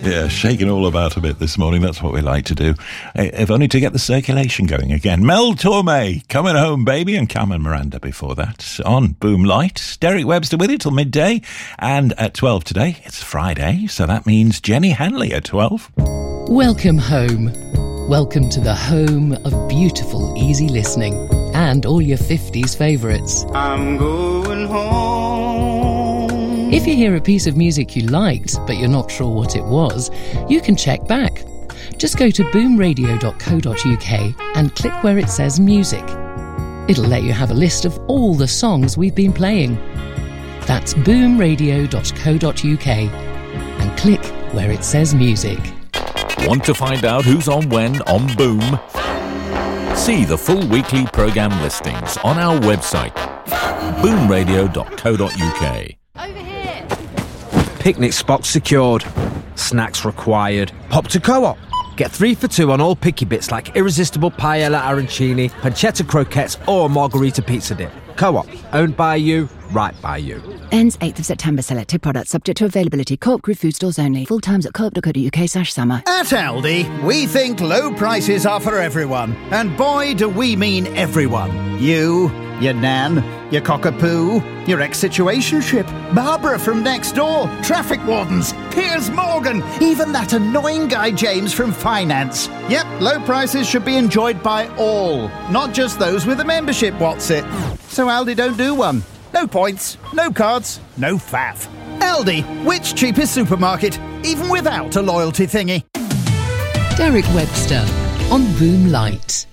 Yeah, shaking all about a bit this morning. That's what we like to do. If only to get the circulation going again. Mel Torme, Coming Home Baby, and Carmen Miranda before that on Boom Light. Derek Webster with you till midday. And at 12 today, it's Friday, so that means Jenny Hanley at 12. Welcome home. Welcome to the home of beautiful, easy listening and all your 50s favourites. I'm going home. If you hear a piece of music you liked, but you're not sure what it was, you can check back. Just go to boomradio.co.uk and click where it says music. It'll let you have a list of all the songs we've been playing. That's boomradio.co.uk and click where it says music. Want to find out who's on when on Boom? See the full weekly programme listings on our website, boomradio.co.uk. Over here. Picnic spots secured. Snacks required. Pop to Co-op. Get 3 for 2 on all picky bits like irresistible paella arancini, pancetta croquettes or margarita pizza dip. Co-op. Owned by you, right by you. Ends 8th of September. Selected products subject to availability. Co-op Group food stores only. Full times at co-op.co.uk/summer. At Aldi, we think low prices are for everyone. And boy, do we mean everyone. You, your nan, your cockapoo, your ex-situationship, Barbara from next door, traffic wardens, Piers Morgan, even that annoying guy James from finance. Yep, low prices should be enjoyed by all, not just those with a membership, what's it? So Aldi don't do one. No points, no cards, no faff. Aldi, which cheapest supermarket, even without a loyalty thingy? Derek Webster on Boom Light.